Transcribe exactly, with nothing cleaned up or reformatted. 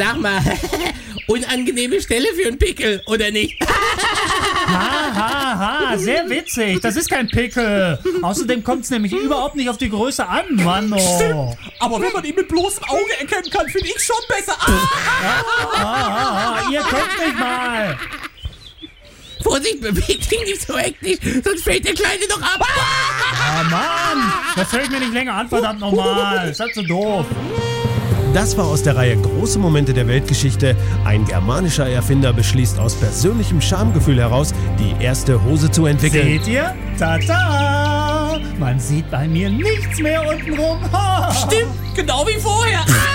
Sag mal, unangenehme Stelle für einen Pickel, oder nicht? Ha, ha, ha, sehr witzig. Das ist kein Pickel. Außerdem kommt es nämlich überhaupt nicht auf die Größe an, Mann. Oh. Aber wenn man ihn mit bloßem Auge erkennen kann, finde ich schon besser. Ah, Ah, ah, ah, ihr kommt nicht mal. Vorsicht, bewegt dich nicht so hektisch, sonst fällt der Kleine doch ab. Ah, Mann, das hält mir nicht länger an, verdammt nochmal. Ist halt so doof. Das war aus der Reihe Große Momente der Weltgeschichte. Ein germanischer Erfinder beschließt aus persönlichem Schamgefühl heraus, die erste Hose zu entwickeln. Seht ihr? Tada! Man sieht bei mir nichts mehr untenrum. stimmt, genau wie vorher.